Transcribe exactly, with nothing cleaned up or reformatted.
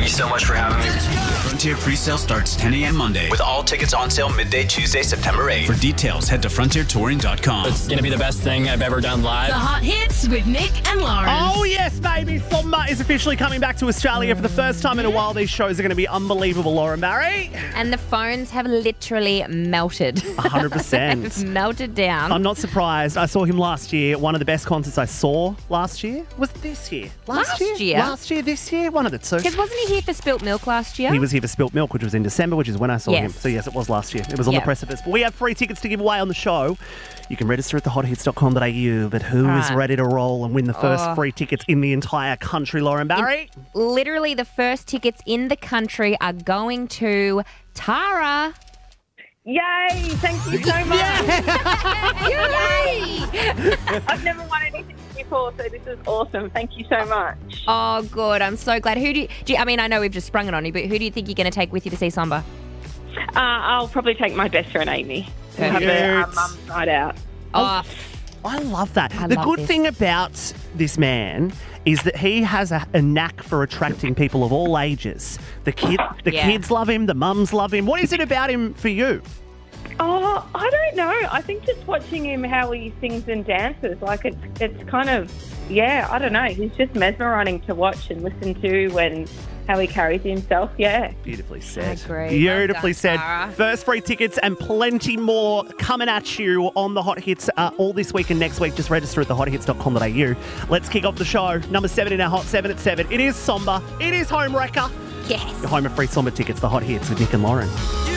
you so much for having me. Frontier pre-sale starts ten a.m. Monday, with all tickets on sale midday Tuesday, September eighth. For details, head to frontier touring dot com. It's going to be the best thing I've ever done live. The Hot Hits with Nick and Lauren. Oh, yes, baby. Somba is officially coming back to Australia for the first time in a while. These shows are going to be unbelievable, Lauren Barry. And the phones have literally melted. one hundred percent. melted down. I'm not surprised. I saw him last year. One of the best concerts I saw last year was this year. Last year? year? Last year, this year? One of the two. Because wasn't he here for Spilt Milk last year? He was here for Spilt Milk, which was in December, which is when I saw Yes. him. So, yes, it was last year. It was on Yeah. the precipice. But we have free tickets to give away on the show. You can register at the hot hits dot com dot a u. But who All is right. ready to roll and win the first Oh. free tickets in the entire country, Lauren Barry? Literally, the first tickets in the country are going to Tara. Yay! Thank you so much. Yay! I've never won anything before, so this is awesome. Thank you so much. Oh, good. I'm so glad. Who do you, do you, I mean, I know we've just sprung it on you, but who do you think you're going to take with you to see Samba? Uh, I'll probably take my best friend Amy. We'll have Cute. a uh, mum's night out. Oh, I love that. I the love good this. thing about this man is that he has a, a knack for attracting people of all ages. The kid, the Yeah. kids love him. The mums love him. What is it about him for you? Oh, I don't know. I think just watching him, how he sings and dances, like it's it's kind of, yeah, I don't know. He's just mesmerising to watch and listen to, and how he carries himself. Yeah. Beautifully said. agree. Beautifully Well done, said. Tara. First free tickets and plenty more coming at you on the Hot Hits uh, all this week and next week. Just register at the hot hits dot com dot a u. Let's kick off the show. Number seven in our Hot seven at seven. It is Somba. It is Home Wrecker. yes. Your home of free Somba tickets, the Hot Hits with Nick and Lauren.